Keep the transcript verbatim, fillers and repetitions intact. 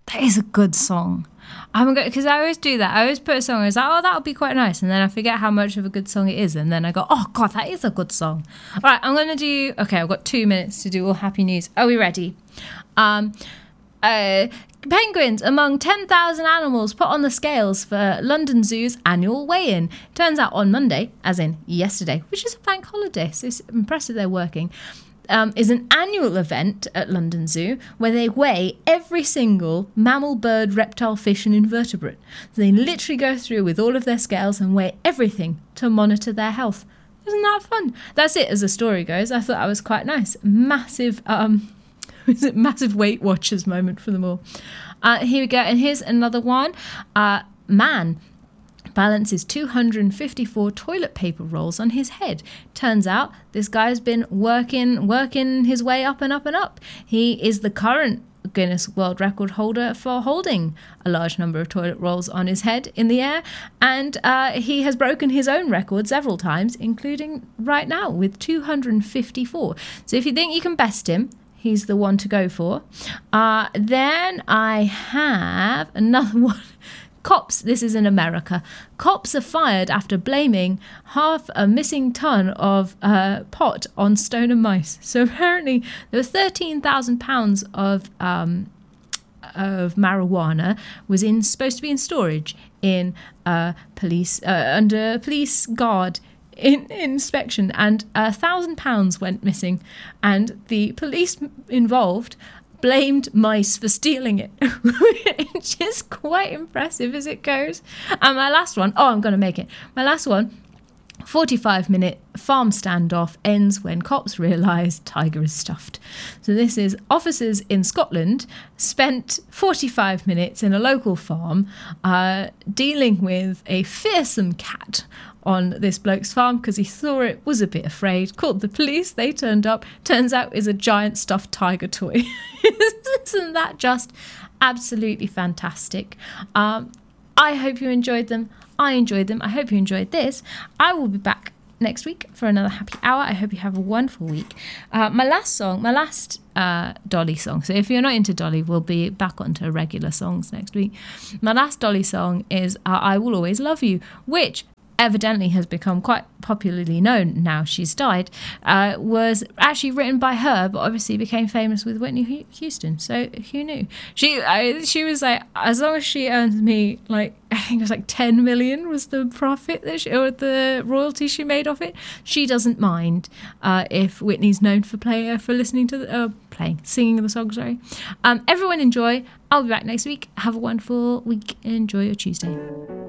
That is a good song. I'm going because I always do that. I always put a song. I was like, oh, that would be quite nice, and then I forget how much of a good song it is, and then I go, oh god, that is a good song. All right, I'm gonna do. Okay, I've got two minutes to do all happy news. Are we ready? Um, uh, penguins among ten thousand animals put on the scales for London Zoo's annual weigh-in. Turns out on Monday, as in yesterday, which is a bank holiday, so it's impressive they're working. Um, is an annual event at London Zoo where they weigh every single mammal, bird, reptile, fish and invertebrate. So they literally go through with all of their scales and weigh everything to monitor their health. Isn't that fun? That's it as the story goes. I thought that was quite nice. Massive, um, is it massive Weight Watchers moment for them all. Uh, here we go. And here's another one. Uh, man balances two hundred fifty-four toilet paper rolls on his head. Turns out this guy's been working working his way up and up and up. He is the current Guinness World Record holder for holding a large number of toilet rolls on his head in the air, and uh, he has broken his own record several times, including right now with two hundred fifty-four. So if you think you can best him, he's the one to go for. Uh, then I have another one. Cops, this is in America, cops are fired after blaming half a missing ton of uh, pot on stoner mice. So apparently there was thirteen thousand pounds of um, of marijuana was in supposed to be in storage in uh, police uh, under police guard in, in inspection, and a thousand pounds went missing, and the police involved blamed mice for stealing it, which is quite impressive as it goes. And my last one, oh, I'm going to make it. My last one, forty-five minute farm standoff ends when cops realise tiger is stuffed. So this is officers in Scotland spent forty-five minutes in a local farm uh, dealing with a fearsome cat on this bloke's farm because he saw it, was a bit afraid, called the police, they turned up, turns out it's a giant stuffed tiger toy. Isn't that just absolutely fantastic? Um, I hope you enjoyed them. I enjoyed them. I hope you enjoyed this. I will be back next week for another happy hour. I hope you have a wonderful week. Uh, my last song, my last uh, Dolly song, so if you're not into Dolly, we'll be back onto regular songs next week. My last Dolly song is uh, I Will Always Love You, which evidently has become quite popularly known now she's died, uh, was actually written by her, but obviously became famous with Whitney Houston. So who knew? She I, she was like, as long as she earns me, like, I think it was like ten million was the profit that she, or the royalty she made off it, she doesn't mind uh, if Whitney's known for play, uh, for listening to the, uh, playing, singing the song, sorry. Um, everyone enjoy. I'll be back next week. Have a wonderful week. Enjoy your Tuesday.